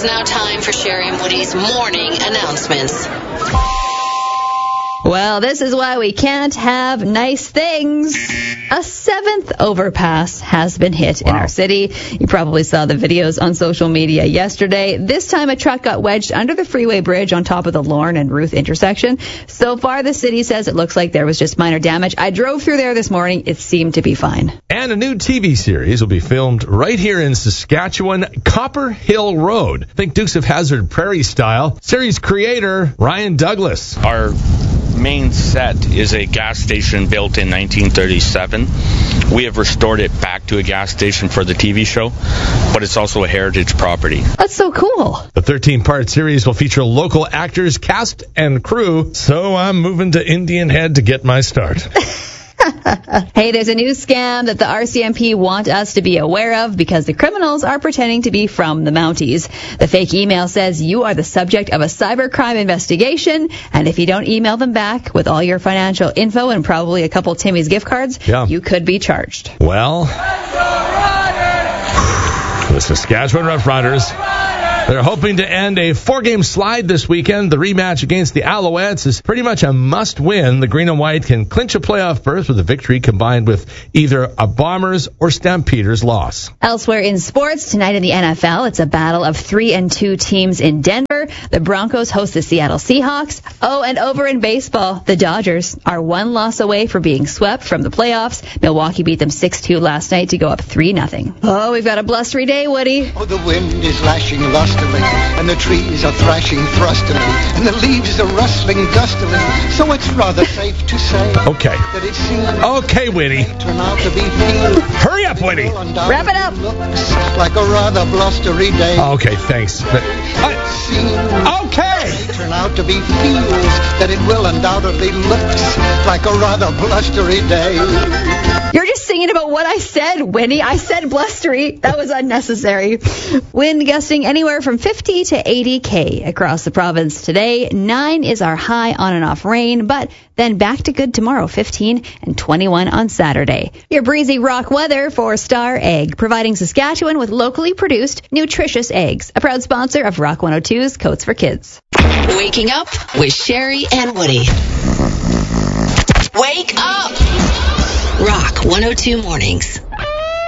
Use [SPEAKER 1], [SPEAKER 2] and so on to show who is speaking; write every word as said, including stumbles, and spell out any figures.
[SPEAKER 1] now time for Sherry and Woody's morning announcements.
[SPEAKER 2] Well, this is why we can't have nice things. A seventh overpass has been hit wow. in our city. You probably saw the videos on social media yesterday. This time a truck got wedged under the freeway bridge on top of the Lorne and Ruth intersection. So far, the city says it looks like there was just minor damage. I drove through there this morning. It seemed to be fine.
[SPEAKER 3] And a new T V series will be filmed right here in Saskatchewan, Copper Hill Road. Think Dukes of Hazzard Prairie style. Series creator Ryan Douglas.
[SPEAKER 4] Our main set is a gas station built in nineteen thirty-seven. We have restored it back to a gas station for the T V show, but it's also a heritage property.
[SPEAKER 2] That's so cool.
[SPEAKER 3] The thirteen-part series will feature local actors, cast, and crew, so I'm moving to Indian Head to get my start.
[SPEAKER 2] Hey, there's a new scam that the R C M P want us to be aware of because the criminals are pretending to be from the Mounties. The fake email says you are the subject of a cybercrime investigation, and if you don't email them back with all your financial info and probably a couple Timmy's gift cards, yeah. you could be charged.
[SPEAKER 3] Well, the Saskatchewan Roughriders, they're hoping to end a four-game slide this weekend. The rematch against the Alouettes is pretty much a must-win. The Green and White can clinch a playoff berth with a victory combined with either a Bombers or Stampeders loss.
[SPEAKER 2] Elsewhere in sports, tonight in the N F L, it's a battle of three and two teams in Denver. The Broncos host the Seattle Seahawks. Oh, and over in baseball, the Dodgers are one loss away from being swept from the playoffs. Milwaukee beat them six two last night to go up three nothing. Oh, we've got a blustery day, Woody.
[SPEAKER 5] Oh, the wind is lashing lustily, and the trees are thrashing thrustily, and the leaves are rustling gustily, so it's rather safe to say
[SPEAKER 3] okay.
[SPEAKER 5] that it seems
[SPEAKER 3] okay, Whitty.
[SPEAKER 5] Turn out to be feel.
[SPEAKER 3] Hurry up, Whitty.
[SPEAKER 2] Wrap it up.
[SPEAKER 5] Looks like a rather blustery day.
[SPEAKER 3] Okay, thanks. But, uh, okay.
[SPEAKER 5] Turn out to be feels that it will undoubtedly looks like a rather blustery day.
[SPEAKER 2] You're just singing about what I said, Winnie. I said blustery. That was unnecessary. Wind gusting anywhere from fifty to eighty K across the province today. Nine is our high on and off rain, but then back to good tomorrow, fifteen and twenty-one on Saturday. Your breezy rock weather for Star Egg, providing Saskatchewan with locally produced, nutritious eggs. A proud sponsor of Rock one oh two's Coats for Kids.
[SPEAKER 1] Waking up with Sherry and Woody. Wake up! Rock one oh two Mornings.